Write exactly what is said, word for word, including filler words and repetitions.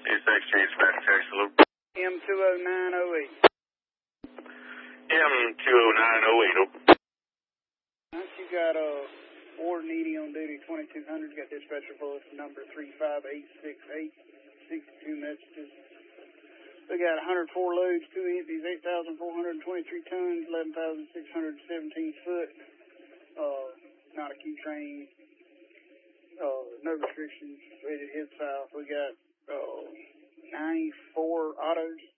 East Exchange, back to Salute. M two oh nine oh eight. M two oh nine oh eight. Once you got a uh, Ward Needy on duty, twenty-two hundred. You got dispatcher bulletin number three five eight six eight, sixty-two messages. We got one hundred four loads, two empties, eight thousand four hundred twenty-three tons, eleven thousand six hundred seventeen foot. Uh, not a Q train. Uh, no restrictions. Ready to head south. We got uh, ninety-four autos.